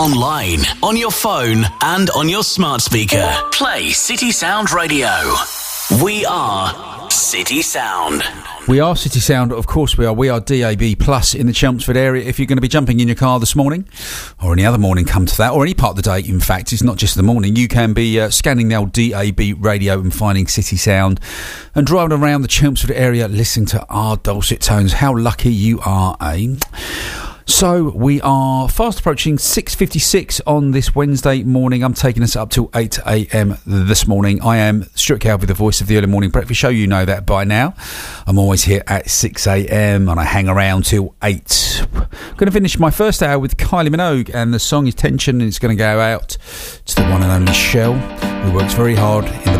online, on your phone, and on your smart speaker. Play City Sound Radio. We are City Sound. We are City Sound, of course we are. We are DAB Plus in the Chelmsford area. If you're going to be jumping in your car this morning, or any other morning, come to that, or any part of the day, in fact, it's not just the morning, you can be scanning the old DAB radio and finding City Sound and driving around the Chelmsford area listening to our dulcet tones. How lucky you are, eh? So we are fast approaching 6:56 on this Wednesday morning. I'm taking us up till 8 a.m. this morning. I am Stuart Calvey, the voice of the early morning breakfast show. You know that by now. I'm always here at 6 a.m. and I hang around till 8. I'm going to finish my first hour with Kylie Minogue, and the song is Tension, and it's going to go out to the one and only Shell, who works very hard in the